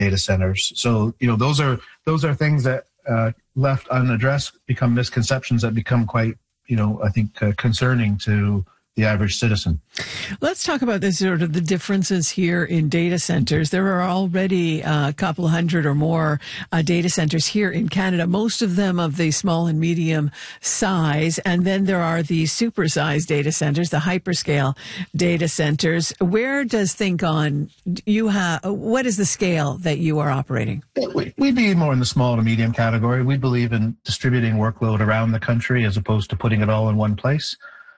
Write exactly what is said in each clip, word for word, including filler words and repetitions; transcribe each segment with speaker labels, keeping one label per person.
Speaker 1: data centers. So, you know, those are those are things that uh, left unaddressed become misconceptions that become quite, you know, I think uh, concerning to the average citizen.
Speaker 2: Let's talk about this sort of the differences here in data centers. There are already uh, a couple of hundred or more uh, data centers here in Canada, most of them of the small and medium size. And then there are the supersized data centers, the hyperscale data centers. Where does ThinkOn, you have, what is the scale that you are operating?
Speaker 1: We'd be more in the small to medium category. We believe in distributing workload around the country as opposed to putting it all in one place.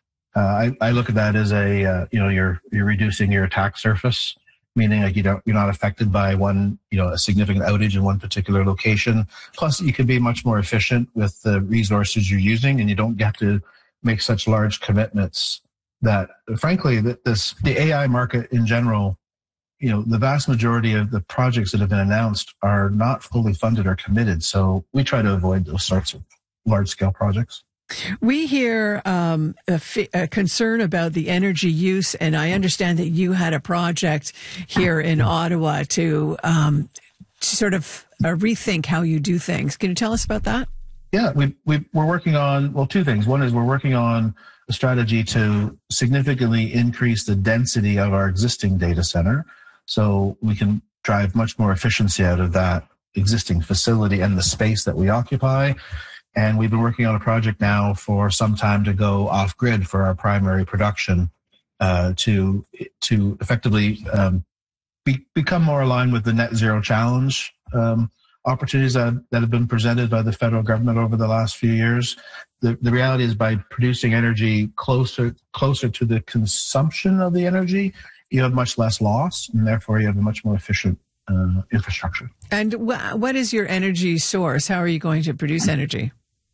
Speaker 1: Uh, I, I look at that as a, uh, you know, you're, you're reducing your attack surface, meaning like you don't, you're not affected by one, you know, a significant outage in one particular location. Plus you can be much more efficient with the resources you're using, and you don't have to make such large commitments that, frankly, that this, the A I market in general, you know, the vast majority of the projects that have been announced are not fully funded or committed. So we try to avoid those sorts of large scale projects.
Speaker 2: We hear um, a, f- a concern about the energy use, and I understand that you had a project here in Ottawa to, um, to sort of uh, rethink how you do things. Can you tell us about that?
Speaker 1: Yeah, we, we, we're working on, well, two things. One is we're working on a strategy to significantly increase the density of our existing data center so we can drive much more efficiency out of that existing facility and the space that we occupy. And we've been working on a project now for some time to go off grid for our primary production, uh, to, to effectively, um, be, become more aligned with the net zero challenge, um, opportunities that, that have been presented by the federal government over the last few years. The, the reality is by producing energy closer, closer to the consumption of the energy, you have much less loss, and therefore you have a much more efficient uh, infrastructure.
Speaker 2: And wh- what is your energy source? How are you going to produce energy?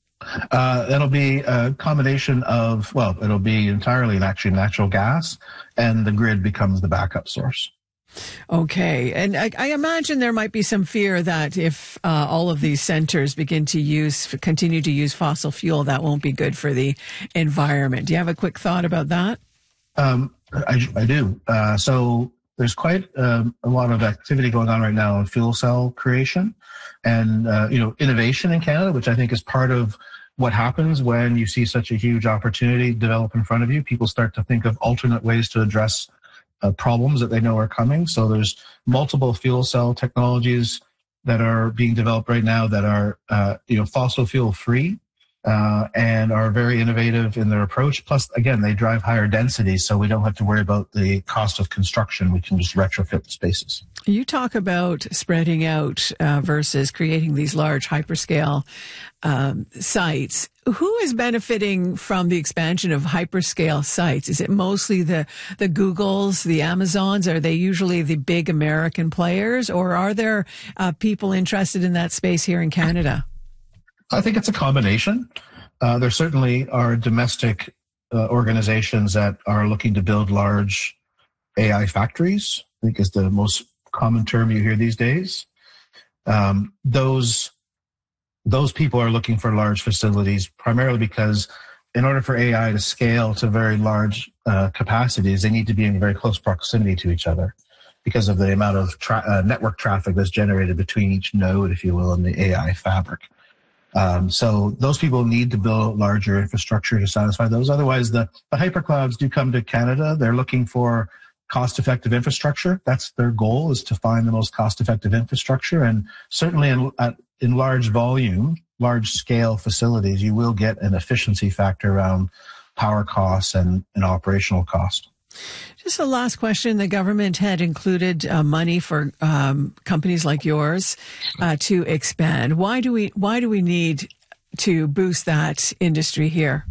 Speaker 1: Uh, that'll be a combination of, well, it'll be entirely actually natural gas, and the grid becomes the backup source.
Speaker 2: Okay. And I, I imagine there might be some fear that if uh, all of these centers begin to use, continue to use fossil fuel, that won't be good for the environment. Do you have a quick thought about that?
Speaker 1: Um, I, I do. Uh, so there's quite um, a lot of activity going on right now in fuel cell creation and, uh, you know, innovation in Canada, which I think is part of what happens when you see such a huge opportunity develop in front of you. People start to think of alternate ways to address uh, problems that they know are coming. So there's multiple fuel cell technologies that are being developed right now that are, uh, you know, fossil fuel free. Uh, and are very innovative in their approach. Plus, again, they drive higher density, so we don't have to worry about the cost of construction. We can just retrofit the spaces.
Speaker 2: You talk about spreading out uh, versus creating these large hyperscale um, sites. Who is benefiting from the expansion of hyperscale sites? Is it mostly the, the Googles, the Amazons? Are they usually the big American players, or are there uh, people interested in that space here in Canada?
Speaker 1: I think it's a combination. Uh, there certainly are domestic uh, organizations that are looking to build large A I factories, I think is the most common term you hear these days. Um, those, those people are looking for large facilities primarily because in order for A I to scale to very large uh, capacities, they need to be in very close proximity to each other because of the amount of tra- uh, network traffic that's generated between each node, if you will, in the A I fabric. Um, so those people need to build larger infrastructure to satisfy those. Otherwise, the, the hyperclouds do come to Canada. They're looking for cost-effective infrastructure. That's their goal, is to find the most cost-effective infrastructure. And certainly in, at, in large volume, large-scale facilities, you will get an efficiency factor around power costs and, and operational cost.
Speaker 2: Just a last question. The government had included uh, money for um, companies like yours uh, to expand. Why do we why do we need to boost that industry here?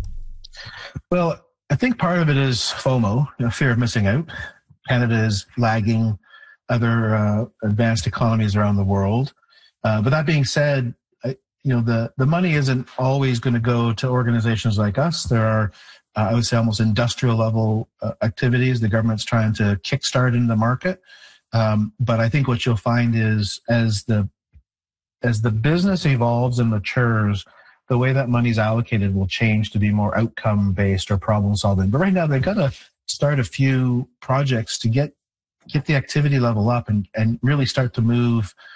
Speaker 1: Well, I think part of it is FOMO, you know, fear of missing out. Canada is lagging other uh, advanced economies around the world. Uh, but that being said, I, you know, the, the money isn't always going to go to organizations like us. There are Uh, I would say almost industrial level uh, activities the government's trying to kickstart in the market. Um, but I think what you'll find is as the as the business evolves and matures, the way that money's allocated will change to be more outcome based or problem solving. But right now they've got to start a few projects to get get the activity level up and, and really start to move